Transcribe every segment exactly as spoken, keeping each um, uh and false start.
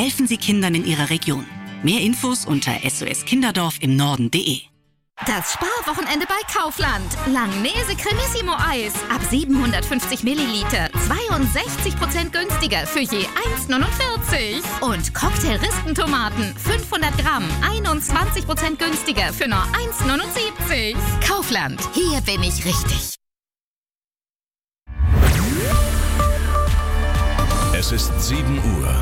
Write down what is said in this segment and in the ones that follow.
helfen sie Kindern in ihrer Region. Mehr Infos unter S O S Kinderdorf im Norden punkt de. Das Sparwochenende bei Kaufland. Langnese Cremissimo Eis. Ab siebenhundertfünfzig Milliliter. zweiundsechzig Prozent günstiger für je eins neunundvierzig. Und Cocktail-Rispentomaten. fünfhundert Gramm. einundzwanzig Prozent günstiger für nur eins neunundsiebzig. Kaufland. Hier bin ich richtig. Es ist sieben Uhr.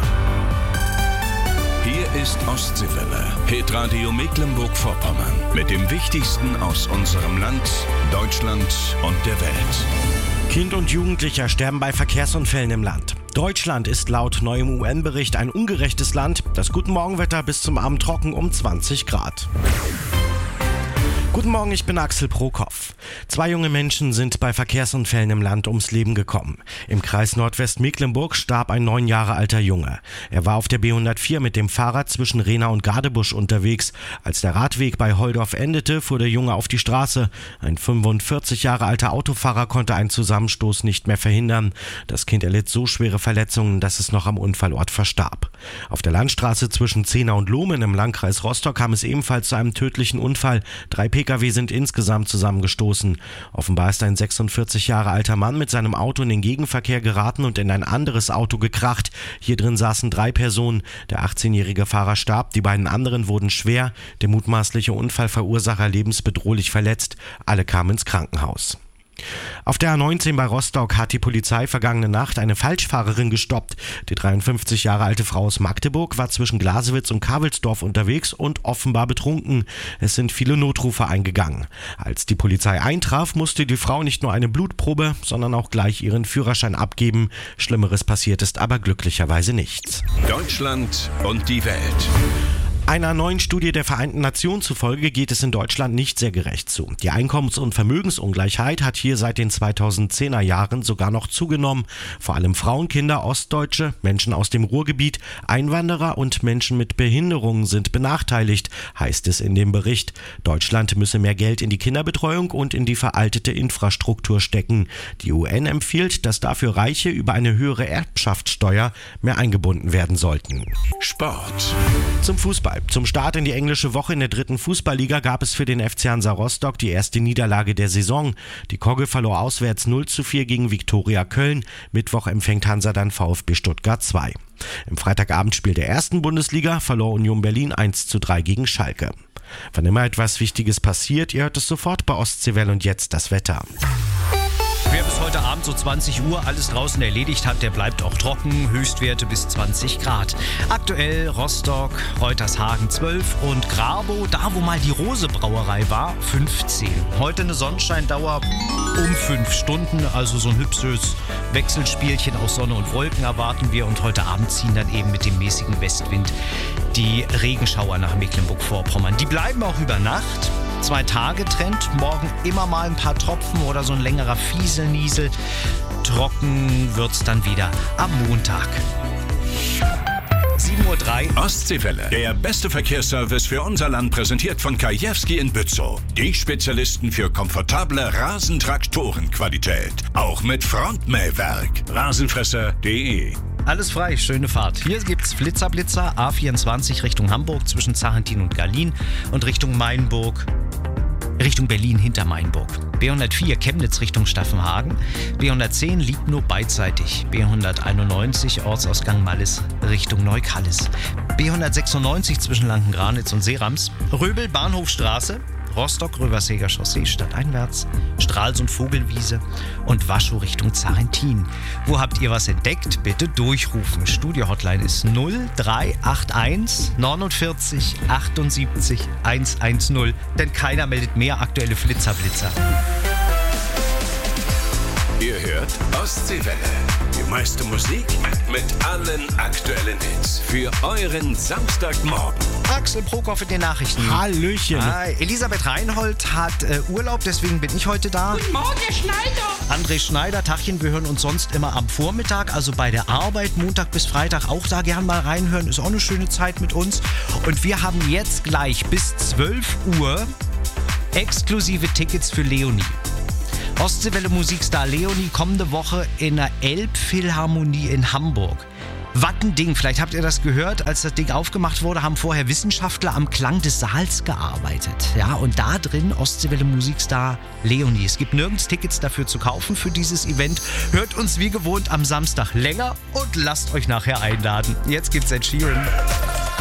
Hier ist Ostseewelle, Hitradio Mecklenburg-Vorpommern. Mit dem Wichtigsten aus unserem Land, Deutschland und der Welt. Kind und Jugendlicher sterben bei Verkehrsunfällen im Land. Deutschland ist laut neuem U N-Bericht ein ungerechtes Land. Das Guten Morgenwetter bis zum Abend trocken um zwanzig Grad. Guten Morgen, ich bin Axel Prokopf. Zwei junge Menschen sind bei Verkehrsunfällen im Land ums Leben gekommen. Im Kreis Nordwestmecklenburg starb ein neun Jahre alter Junge. Er war auf der B hundertvier mit dem Fahrrad zwischen Rehna und Gadebusch unterwegs. Als der Radweg bei Holdorf endete, fuhr der Junge auf die Straße. Ein fünfundvierzig Jahre alter Autofahrer konnte einen Zusammenstoß nicht mehr verhindern. Das Kind erlitt so schwere Verletzungen, dass es noch am Unfallort verstarb. Auf der Landstraße zwischen Zehna und Lohmen im Landkreis Rostock kam es ebenfalls zu einem tödlichen Unfall. Drei P K W sind insgesamt zusammengestoßen. Offenbar ist ein sechsundvierzig Jahre alter Mann mit seinem Auto in den Gegenverkehr geraten und in ein anderes Auto gekracht. Hier drin saßen drei Personen. Der achtzehnjährige Fahrer starb, die beiden anderen wurden schwer. Der mutmaßliche Unfallverursacher lebensbedrohlich verletzt. Alle kamen ins Krankenhaus. Auf der A neunzehn bei Rostock hat die Polizei vergangene Nacht eine Falschfahrerin gestoppt. Die dreiundfünfzig Jahre alte Frau aus Magdeburg war zwischen Glasewitz und Kavelsdorf unterwegs und offenbar betrunken. Es sind viele Notrufe eingegangen. Als die Polizei eintraf, musste die Frau nicht nur eine Blutprobe, sondern auch gleich ihren Führerschein abgeben. Schlimmeres passiert ist aber glücklicherweise nichts. Deutschland und die Welt. Einer neuen Studie der Vereinten Nationen zufolge geht es in Deutschland nicht sehr gerecht zu. Die Einkommens- und Vermögensungleichheit hat hier seit den zweitausendzehner Jahren sogar noch zugenommen. Vor allem Frauen, Kinder, Ostdeutsche, Menschen aus dem Ruhrgebiet, Einwanderer und Menschen mit Behinderungen sind benachteiligt, heißt es in dem Bericht. Deutschland müsse mehr Geld in die Kinderbetreuung und in die veraltete Infrastruktur stecken. Die U N empfiehlt, dass dafür Reiche über eine höhere Erbschaftssteuer mehr eingebunden werden sollten. Sport. Zum Fußball. Zum Start in die englische Woche in der dritten Fußballliga gab es für den F C Hansa Rostock die erste Niederlage der Saison. Die Kogge verlor auswärts null zu vier gegen Viktoria Köln. Mittwoch empfängt Hansa dann VfB Stuttgart zwei. Im Freitagabendspiel der ersten Bundesliga verlor Union Berlin eins zu drei gegen Schalke. Wann immer etwas Wichtiges passiert, ihr hört es sofort bei Ostseewelle und jetzt das Wetter. Wer bis heute Abend so zwanzig Uhr alles draußen erledigt hat, der bleibt auch trocken. Höchstwerte bis zwanzig Grad. Aktuell Rostock, Reutershagen zwölf und Grabow, da wo mal die Rose Brauerei war, fünfzehn. Heute eine Sonnenscheindauer um fünf Stunden, also so ein hübsches Wechselspielchen aus Sonne und Wolken erwarten wir. Und heute Abend ziehen dann eben mit dem mäßigen Westwind die Regenschauer nach Mecklenburg-Vorpommern. Die bleiben auch über Nacht. Zwei Tage Trend, morgen immer mal ein paar Tropfen oder so ein längerer Fieselniesel. Trocken wird's dann wieder am Montag. sieben Uhr drei. Ostseewelle. Der beste Verkehrsservice für unser Land, präsentiert von Kajewski in Bützow. Die Spezialisten für komfortable Rasentraktorenqualität. Auch mit Frontmähwerk. Rasenfresser punkt de. Alles frei, schöne Fahrt. Hier gibt's Flitzer-Blitzer, A vierundzwanzig Richtung Hamburg zwischen Zarentin und Garlin und Richtung Mainburg, Richtung Berlin hinter Mainburg. B hundertvier Chemnitz Richtung Staffenhagen, B hundertzehn Liebnow beidseitig, B hunderteinundneunzig Ortsausgang Mallis Richtung Neukallis, B hundertsechsundneunzig zwischen Lanken-Granitz und Seerams, Röbel Bahnhofstraße, Rostock-Röverseger Chaussee stadteinwärts, Stralsund Vogelwiese und Waschow Richtung Zarentin. Wo habt ihr was entdeckt? Bitte durchrufen. Studio-Hotline ist null drei acht eins neunundvierzig achtundsiebzig hundertzehn, denn keiner meldet mehr aktuelle Flitzerblitzer. Ihr hört Ostseewelle. Die meiste Musik mit allen aktuellen Hits. Für euren Samstagmorgen. Axel Prokopf in den Nachrichten. Hallöchen. Hi. Elisabeth Reinhold hat äh, Urlaub, deswegen bin ich heute da. Guten Morgen, Herr Schneider. André Schneider, Tachchen, wir hören uns sonst immer am Vormittag, also bei der Arbeit, Montag bis Freitag auch da gern mal reinhören. Ist auch eine schöne Zeit mit uns. Und wir haben jetzt gleich bis zwölf Uhr exklusive Tickets für Leonie. Ostseewelle Musikstar Leonie kommende Woche in der Elbphilharmonie in Hamburg. Wattending, vielleicht habt ihr das gehört, als das Ding aufgemacht wurde, haben vorher Wissenschaftler am Klang des Saals gearbeitet. Ja, und da drin Ostseewelle Musikstar Leonie. Es gibt nirgends Tickets dafür zu kaufen für dieses Event. Hört uns wie gewohnt am Samstag länger und lasst euch nachher einladen. Jetzt gibt's Ed Sheeran.